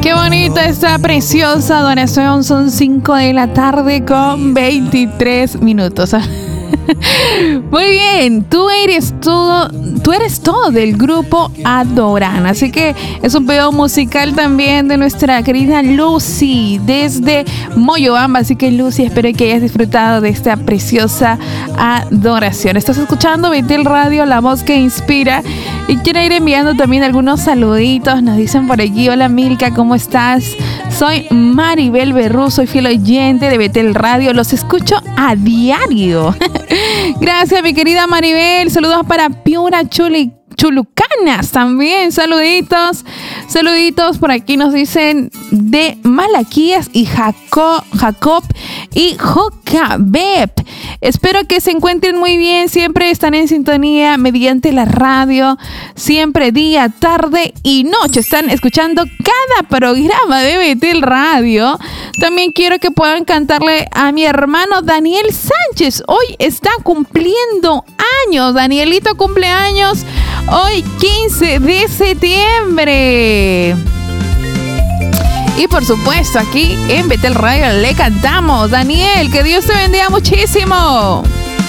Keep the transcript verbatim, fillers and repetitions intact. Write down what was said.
Qué bonita esta preciosa adoración. Son cinco de la tarde con veintitrés minutos. Muy bien, tú eres todo, tú eres todo del grupo Adoran. Así que es un video musical también de nuestra querida Lucy desde Moyobamba. Así que Lucy, espero que hayas disfrutado de esta preciosa adoración. Estás escuchando Betel Radio, la voz que inspira. Y quiero ir enviando también algunos saluditos. Nos dicen por aquí: hola Milka, ¿cómo estás? Soy Maribel Berrú, soy fiel oyente de Betel Radio. Los escucho a diario. Gracias, mi querida Maribel. Saludos para Piura Chuli. Chulucanas también, saluditos, saluditos por aquí nos dicen de Malaquías y Jacob, Jacob y Jocabeb. Espero que se encuentren muy bien, siempre están en sintonía mediante la radio, siempre día, tarde y noche están escuchando cada programa de Betel Radio. También quiero que puedan cantarle a mi hermano Daniel Sánchez, hoy está cumpliendo años, Danielito cumple años. Hoy quince de septiembre. Y por supuesto aquí en Betel Radio le cantamos. Daniel, que Dios te bendiga muchísimo.